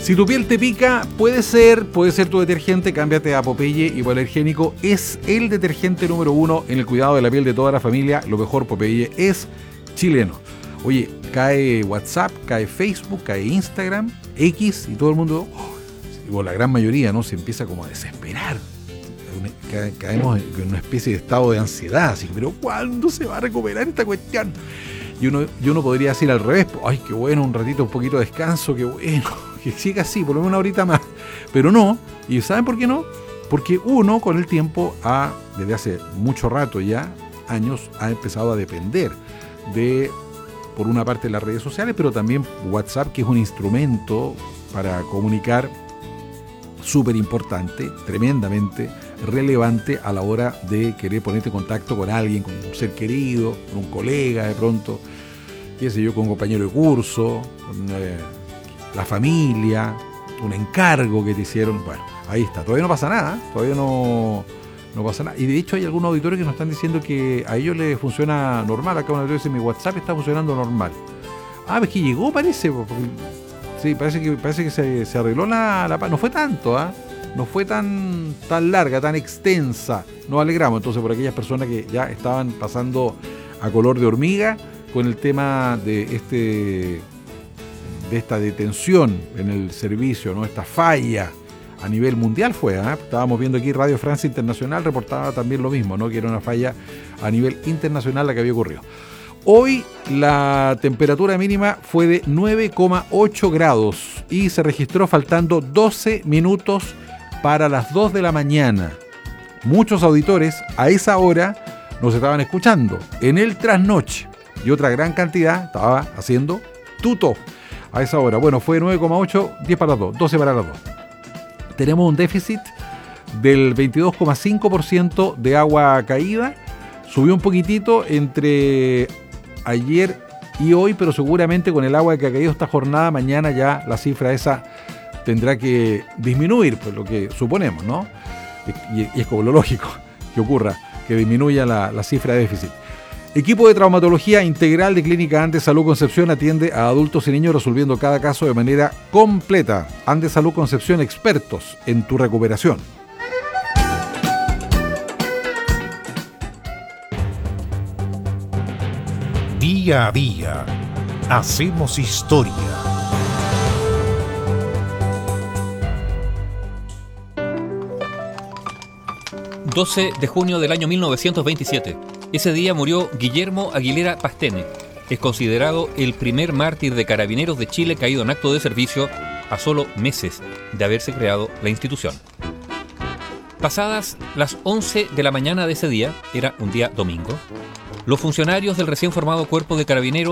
Si tu piel te pica, puede ser tu detergente, cámbiate a Popeye Hipoalergénico. Es el detergente número 1 en el cuidado de la piel de toda la familia. Lo mejor, Popeye es chileno. Oye, cae WhatsApp, cae Facebook, cae Instagram, X, y todo el mundo, o la gran mayoría, ¿no? Se empieza como a desesperar. Caemos en una especie de estado de ansiedad, así, pero ¿cuándo se va a recuperar esta cuestión? Y uno podría decir al revés, ay, qué bueno, un ratito, un poquito de descanso, qué bueno, que siga así, por lo menos una horita más. Pero no, ¿y saben por qué no? Porque uno con el tiempo desde hace mucho rato ya, años, ha empezado a depender de, por una parte, las redes sociales, pero también WhatsApp, que es un instrumento para comunicar súper importante, tremendamente relevante a la hora de querer ponerte en contacto con alguien, con un ser querido, con un colega de pronto, qué sé yo, con un compañero de curso, con la familia, un encargo que te hicieron. Bueno, ahí está, todavía no pasa nada, todavía no pasa nada. Y de hecho hay algunos auditores que nos están diciendo que a ellos les funciona normal. Acá un auditor dice, mi WhatsApp está funcionando normal. Es que llegó, parece. Sí, parece que se arregló la no fue tanto, no fue tan larga, tan extensa. Nos alegramos entonces por aquellas personas que ya estaban pasando a color de hormiga con el tema de esta detención en el servicio, ¿no? Esta falla a nivel mundial fue, Estábamos viendo aquí Radio Francia Internacional, reportaba también lo mismo, ¿no? Que era una falla a nivel internacional la que había ocurrido. Hoy la temperatura mínima fue de 9,8 grados y se registró faltando 12 minutos para las 2 de la mañana. Muchos auditores a esa hora nos estaban escuchando en el trasnoche y otra gran cantidad estaba haciendo tuto a esa hora. Bueno, fue 9,8, 10 para las 2, 12 para las 2. Tenemos un déficit del 22,5% de agua caída. Subió un poquitito entre ayer y hoy, pero seguramente con el agua que ha caído esta jornada, mañana ya la cifra esa tendrá que disminuir, pues lo que suponemos, ¿no? Y es como lo lógico que ocurra, que disminuya la cifra de déficit. Equipo de traumatología integral de Clínica Andes Salud Concepción atiende a adultos y niños resolviendo cada caso de manera completa. Andes Salud Concepción, expertos en tu recuperación. Día a día, hacemos historia. ...12 de junio del año 1927. Ese día murió Guillermo Aguilera Pastene. Es considerado el primer mártir de Carabineros de Chile caído en acto de servicio a solo meses de haberse creado la institución. Pasadas las 11 de la mañana de ese día, era un día domingo, los funcionarios del recién formado Cuerpo de Carabineros